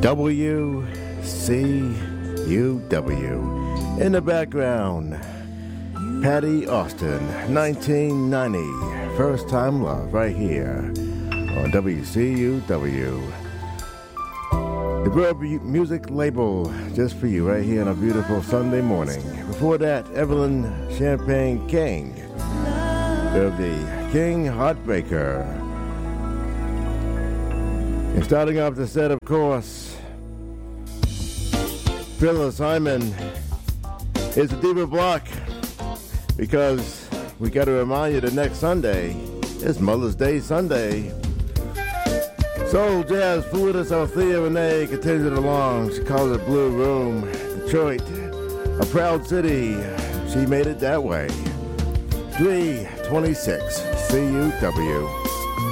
WCUW. In the background, Patty Austin, 1990. First Time Love, right here on WCUW. The Verb Music label, just for you, right here on a beautiful Sunday morning. Before that, Evelyn Champagne King of the King Heartbreaker. And starting off the set, of course, Phyllis Hyman is the Diva Block, because we got to remind you that next Sunday is Mother's Day Sunday. Soul Jazz Fluidus Althea Renee continues it along. She calls it Blue Room. Detroit, a proud city. She made it that way. 326 CUW.